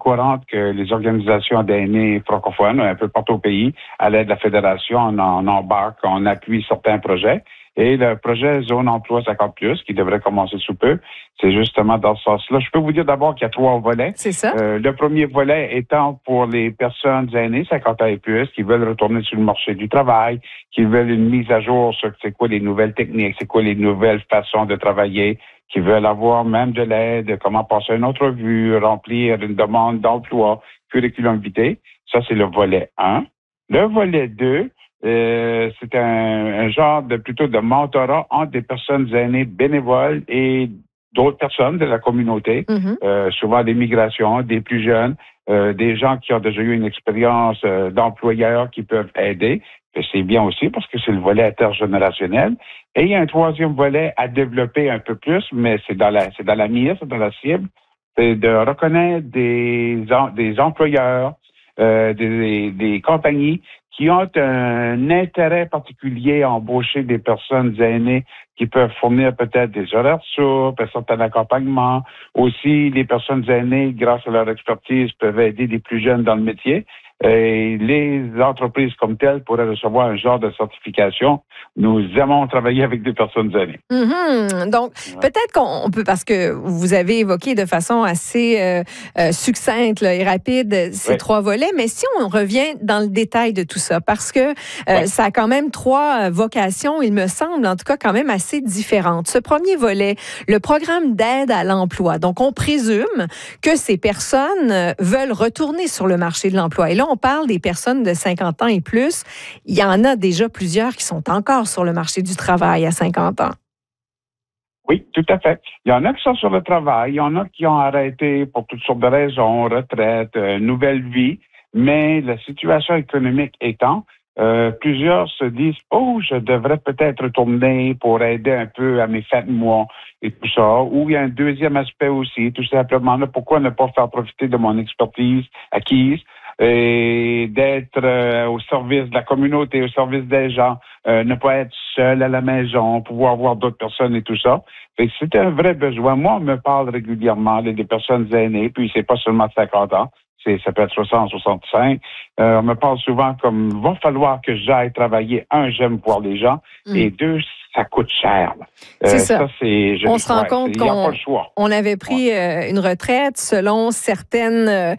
courante que les organisations d'aînés francophones, un peu partout au pays, à l'aide de la Fédération, on embarque, on appuie certains projets. Et le projet Zone Emploi 50+, qui devrait commencer sous peu, c'est justement dans ce sens-là. Je peux vous dire d'abord qu'il y a 3 volets. C'est ça. Le premier volet étant pour les personnes aînées, 50 ans et plus, qui veulent retourner sur le marché du travail, qui veulent une mise à jour sur c'est quoi les nouvelles techniques, c'est quoi les nouvelles façons de travailler, qui veulent avoir même de l'aide, comment passer une entrevue, remplir une demande d'emploi, curriculum vitae. Ça, c'est le volet 1. Le volet 2, c'est un genre plutôt de mentorat entre des personnes aînées bénévoles et d'autres personnes de la communauté, souvent des migrations, des plus jeunes, des gens qui ont déjà eu une expérience d'employeurs qui peuvent aider. Et c'est bien aussi parce que c'est le volet intergénérationnel. Et il y a un troisième volet à développer un peu plus, mais c'est dans la mire, c'est dans la cible, c'est de reconnaître des employeurs, des compagnies qui ont un intérêt particulier à embaucher des personnes aînées qui peuvent fournir peut-être des horaires souples, un certain accompagnement. Aussi, les personnes aînées, grâce à leur expertise, peuvent aider des plus jeunes dans le métier. Et les entreprises comme telles pourraient recevoir un genre de certification. Nous aimons travailler avec des personnes aînées. Donc, peut-être qu'on peut, parce que vous avez évoqué de façon assez succincte là, et rapide ces 3 volets, mais si on revient dans le détail de tout ça, parce que ça a quand même 3 vocations, il me semble, en tout cas quand même assez différentes. Ce premier volet, le programme d'aide à l'emploi. Donc, on présume que ces personnes veulent retourner sur le marché de l'emploi. Et là, on parle des personnes de 50 ans et plus. Il y en a déjà plusieurs qui sont encore sur le marché du travail à 50 ans. Oui, tout à fait. Il y en a qui sont sur le travail, il y en a qui ont arrêté pour toutes sortes de raisons, retraite, nouvelle vie, mais la situation économique étant, plusieurs se disent « Oh, je devrais peut-être retourner pour aider un peu à mes fins de mois et tout ça. » Ou il y a un deuxième aspect aussi, tout simplement, là, pourquoi ne pas faire profiter de mon expertise acquise et d'être au service de la communauté, au service des gens, ne pas être seul à la maison, pouvoir voir d'autres personnes et tout ça. C'est un vrai besoin. Moi, on me parle régulièrement des personnes aînées, puis c'est pas seulement 50 ans. Ça peut être 60, 65. On me parle souvent comme, va falloir que j'aille travailler. 1, j'aime voir les gens. Et 2, ça coûte cher. C'est ça. On se rend compte qu'on avait pris une retraite selon certains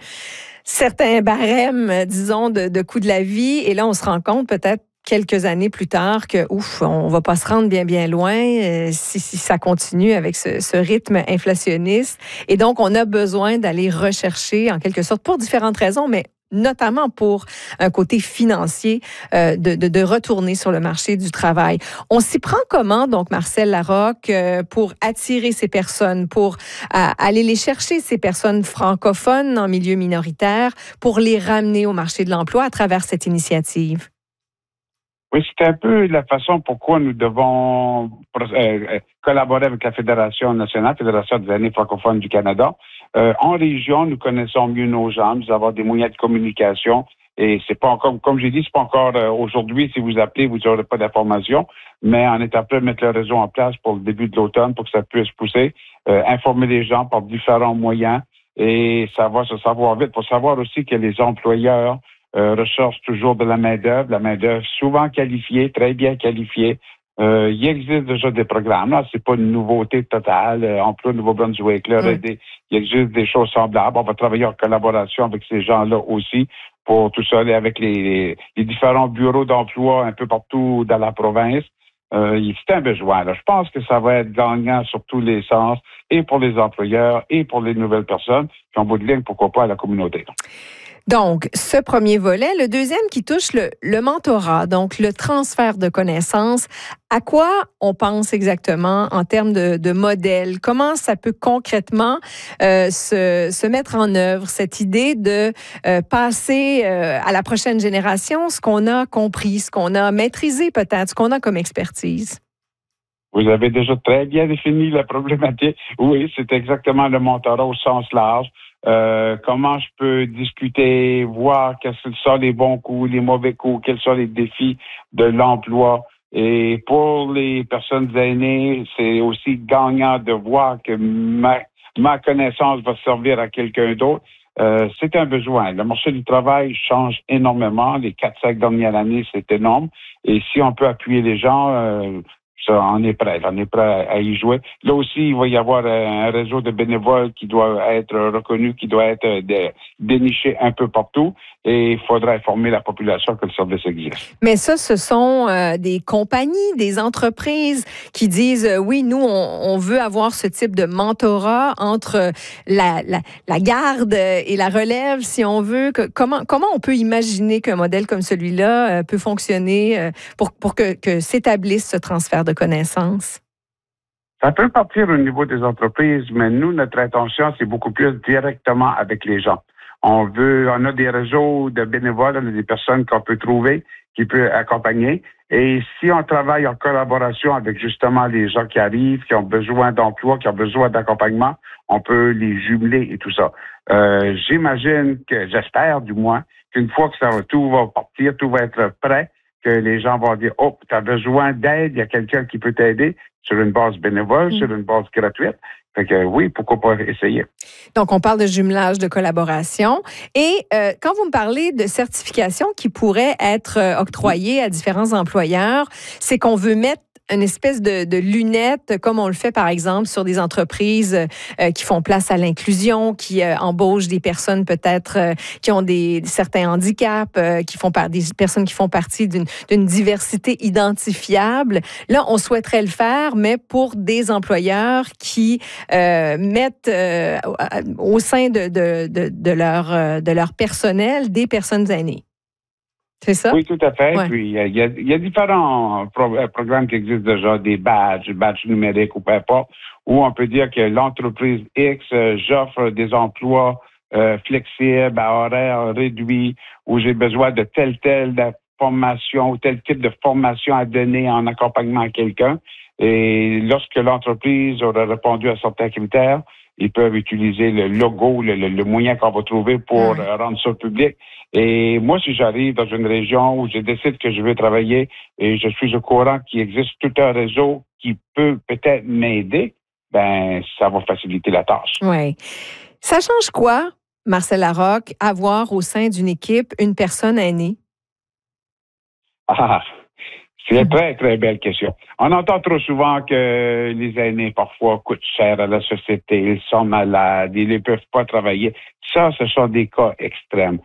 barèmes, disons, de coût de la vie. Et là, on se rend compte peut-être quelques années plus tard que, on va pas se rendre bien loin si ça continue avec ce rythme inflationniste. Et donc, on a besoin d'aller rechercher, en quelque sorte, pour différentes raisons, mais notamment pour un côté financier, de retourner sur le marché du travail. On s'y prend comment, donc, Marcel Larocque, pour attirer ces personnes, pour aller les chercher, ces personnes francophones en milieu minoritaire, pour les ramener au marché de l'emploi à travers cette initiative? Oui, c'est un peu la façon pourquoi nous devons collaborer avec la Fédération nationale, Fédération des aînés francophones du Canada. En région, nous connaissons mieux nos gens, nous avons des moyens de communication et c'est pas encore, comme j'ai dit, c'est pas encore aujourd'hui, si vous appelez, vous n'aurez pas d'informations, mais on est appelé à mettre le réseau en place pour le début de l'automne pour que ça puisse pousser, informer les gens par différents moyens et ça va se savoir vite. Pour savoir aussi que les employeurs recherche toujours de la main-d'œuvre souvent qualifiée, très bien qualifiée. Il existe déjà des programmes, là, c'est pas une nouveauté totale. Emploi Nouveau-Brunswick, là, il existe des choses semblables. On va travailler en collaboration avec ces gens-là aussi pour tout ça, avec les différents bureaux d'emploi un peu partout dans la province. C'est un besoin. Là. Je pense que ça va être gagnant sur tous les sens, et pour les employeurs, et pour les nouvelles personnes, puis en bout de ligne, pourquoi pas à la communauté. Donc, ce premier volet. Le deuxième qui touche le mentorat, donc le transfert de connaissances. À quoi on pense exactement en termes de modèle? Comment ça peut concrètement se mettre en œuvre, cette idée de passer à la prochaine génération ce qu'on a compris, ce qu'on a maîtrisé peut-être, ce qu'on a comme expertise? Vous avez déjà très bien défini la problématique. Oui, c'est exactement le mentorat au sens large. Comment je peux discuter, voir quels sont les bons coups, les mauvais coups, quels sont les défis de l'emploi. Et pour les personnes aînées, c'est aussi gagnant de voir que ma connaissance va servir à quelqu'un d'autre. c'est un besoin. Le marché du travail change énormément. Les 4-5 dernières années, c'est énorme. Et si on peut appuyer les gens, ça, on est prêt à y jouer. Là aussi, il va y avoir un réseau de bénévoles qui doit être reconnu, qui doit être déniché un peu partout. Et il faudra informer la population que le service existe. Mais ça, ce sont des compagnies, des entreprises qui disent oui, nous, on veut avoir ce type de mentorat entre la garde et la relève, si on veut. Comment on peut imaginer qu'un modèle comme celui-là peut fonctionner pour que s'établisse ce transfert de connaissances? Ça peut partir au niveau des entreprises, mais nous, notre intention, c'est beaucoup plus directement avec les gens. On a des réseaux de bénévoles, on a des personnes qu'on peut trouver, qui peuvent accompagner. Et si on travaille en collaboration avec justement les gens qui arrivent, qui ont besoin d'emploi, qui ont besoin d'accompagnement, on peut les jumeler et tout ça. J'espère du moins, qu'une fois que tout va partir, tout va être prêt, que les gens vont dire, oh, tu as besoin d'aide, il y a quelqu'un qui peut t'aider sur une base bénévole, sur une base gratuite. Fait que oui, pourquoi pas essayer. Donc, on parle de jumelage, de collaboration. Et quand vous me parlez de certification qui pourrait être octroyée à différents employeurs, c'est qu'on veut mettre une espèce de lunettes, comme on le fait, par exemple, sur des entreprises qui font place à l'inclusion, qui embauchent des personnes peut-être qui ont certains handicaps, des personnes qui font partie d'une diversité identifiable. Là, on souhaiterait le faire, mais pour des employeurs qui mettent au sein de leur personnel des personnes aînées. C'est ça? Oui, tout à fait. Ouais. Puis, il y a différents programmes qui existent déjà, des badges numériques ou peu importe, où on peut dire que l'entreprise X, j'offre des emplois flexibles, à horaires réduits, où j'ai besoin de telle formation ou tel type de formation à donner en accompagnement à quelqu'un. Et lorsque l'entreprise aura répondu à certains critères, ils peuvent utiliser le logo, le moyen qu'on va trouver pour rendre ça public. Et moi, si j'arrive dans une région où je décide que je veux travailler et je suis au courant qu'il existe tout un réseau qui peut peut-être m'aider, ben ça va faciliter la tâche. Oui. Ça change quoi, Marcel Larocque, avoir au sein d'une équipe une personne aînée? C'est une très, très belle question. On entend trop souvent que les aînés, parfois, coûtent cher à la société, ils sont malades, ils ne peuvent pas travailler. Ça, ce sont des cas extrêmes.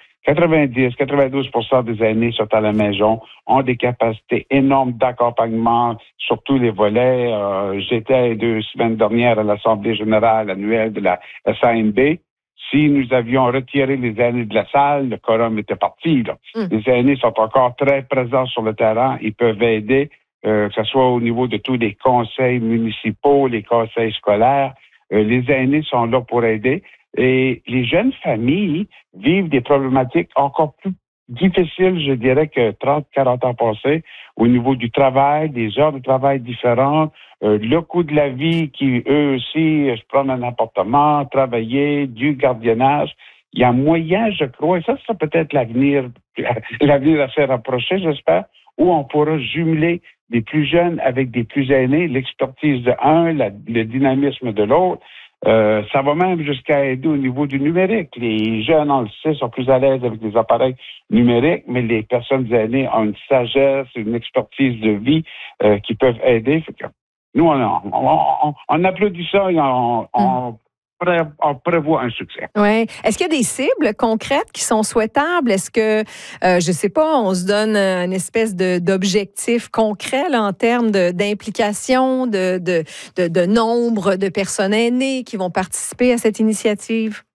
90-92% des aînés sont à la maison, ont des capacités énormes d'accompagnement sur tous les volets. J'étais 2 semaines dernières à l'Assemblée générale annuelle de la SANB. Si nous avions retiré les aînés de la salle, le quorum était parti. Là. Les aînés sont encore très présents sur le terrain. Ils peuvent aider, que ce soit au niveau de tous les conseils municipaux, les conseils scolaires. Les aînés sont là pour aider. Et les jeunes familles vivent des problématiques encore plus difficiles, je dirais, que 30-40 ans passés, au niveau du travail, des heures de travail différentes, le coût de la vie qui, eux aussi, se prennent un appartement, travailler, du gardiennage. Il y a moyen, je crois, et ça peut être l'avenir assez rapproché, j'espère, où on pourra jumeler des plus jeunes avec des plus aînés, l'expertise de un, le dynamisme de l'autre. Ça va même jusqu'à aider au niveau du numérique. Les jeunes, on le sait, sont plus à l'aise avec des appareils numériques, mais les personnes aînées ont une sagesse, une expertise de vie qui peuvent aider. Fait que nous, on applaudit ça et on prévoit un succès. Oui. Est-ce qu'il y a des cibles concrètes qui sont souhaitables? Est-ce que, je ne sais pas, on se donne une espèce d'objectif concret là, en termes d'implication, de nombre de personnes aînées qui vont participer à cette initiative?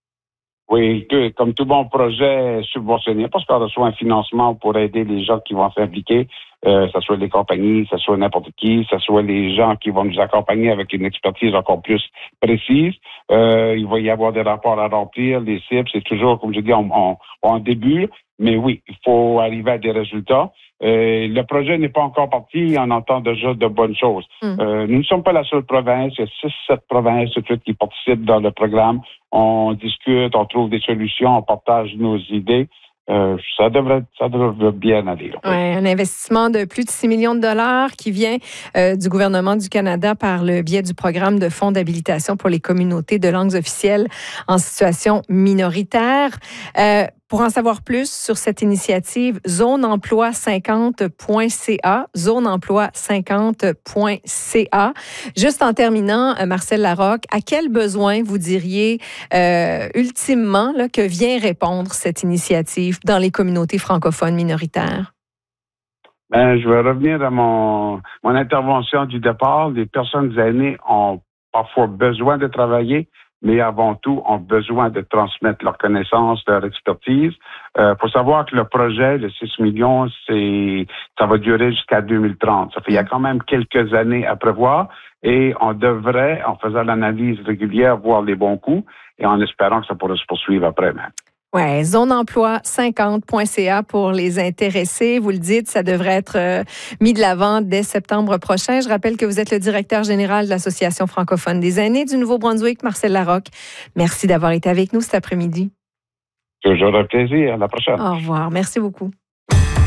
Oui, comme tout bon projet subventionné, parce qu'on reçoit un financement pour aider les gens qui vont s'impliquer, que ce soit les compagnies, que ce soit n'importe qui, que ce soit les gens qui vont nous accompagner avec une expertise encore plus précise. Il va y avoir des rapports à remplir, les cibles, c'est toujours, comme je dis, en début, mais oui, il faut arriver à des résultats. Le projet n'est pas encore parti, on entend déjà de bonnes choses. Nous ne sommes pas la seule province, il y a 6-7 provinces tout de suite qui participent dans le programme. On discute, on trouve des solutions, on partage nos idées. Ça devrait bien aller. Oui, un investissement de plus de 6 millions de dollars qui vient du gouvernement du Canada par le biais du programme de fonds d'habilitation pour les communautés de langues officielles en situation minoritaire. Pour en savoir plus sur cette initiative, zoneemploi50.ca, zoneemploi50.ca. Juste en terminant, Marcel Larocque, à quel besoin vous diriez ultimement là, que vient répondre cette initiative dans les communautés francophones minoritaires? Je vais revenir à mon intervention du départ. Les personnes aînées ont parfois besoin de travailler, mais avant tout, ont besoin de transmettre leurs connaissances, leur expertise. Faut savoir que le projet, le 6 millions, ça va durer jusqu'à 2030. Ça fait, il y a quand même quelques années à prévoir et on devrait, en faisant l'analyse régulière, voir les bons coups et en espérant que ça pourra se poursuivre après même. Oui, zoneemploi50.ca pour les intéressés. Vous le dites, ça devrait être mis de l'avant dès septembre prochain. Je rappelle que vous êtes le directeur général de l'Association francophone des aînés du Nouveau-Brunswick, Marcel Larocque. Merci d'avoir été avec nous cet après-midi. Toujours un plaisir. À la prochaine. Au revoir. Merci beaucoup.